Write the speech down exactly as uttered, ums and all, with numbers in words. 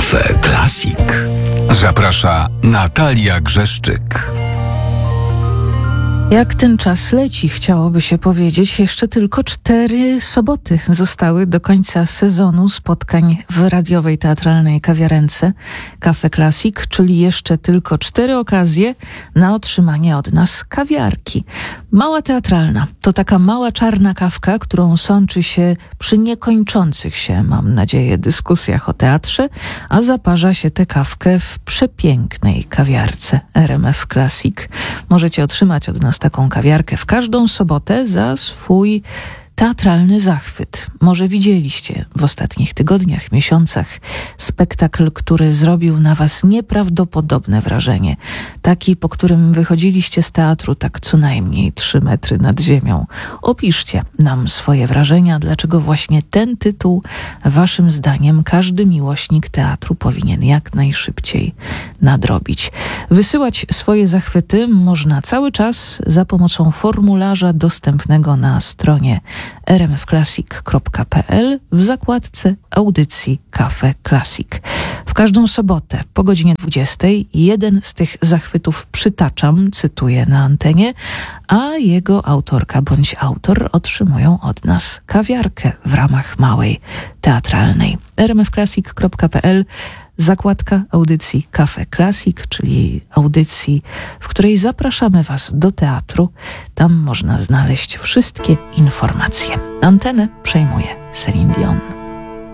Cafe Classic. Zaprasza Natalia Grzeszczyk. Jak ten czas leci, chciałoby się powiedzieć. Jeszcze tylko cztery soboty zostały do końca sezonu spotkań w radiowej teatralnej kawiarence Cafe Classic, czyli jeszcze tylko cztery okazje na otrzymanie od nas kawiarki. Mała teatralna to taka mała czarna kawka, którą sączy się przy niekończących się, mam nadzieję, dyskusjach o teatrze, a zaparza się tę kawkę w przepięknej kawiarce R M F Classic. Możecie otrzymać od nas taką kawiarkę w każdą sobotę za swój teatralny zachwyt. Może widzieliście w ostatnich tygodniach, miesiącach spektakl, który zrobił na was nieprawdopodobne wrażenie. Taki, po którym wychodziliście z teatru tak co najmniej trzy metry nad ziemią. Opiszcie nam swoje wrażenia, dlaczego właśnie ten tytuł waszym zdaniem każdy miłośnik teatru powinien jak najszybciej nadrobić. Wysyłać swoje zachwyty można cały czas za pomocą formularza dostępnego na stronie r m f classic kropka p l w zakładce audycji Cafe Classic. W każdą sobotę po godzinie dwudziestej jeden z tych zachwytów przytaczam, cytuję na antenie, a jego autorka bądź autor otrzymują od nas kawiarkę w ramach małej teatralnej. r m f classic kropka p l zakładka audycji Cafe Classic, czyli audycji, w której zapraszamy was do teatru. Tam można znaleźć wszystkie informacje. Antenę przejmuje Celine Dion.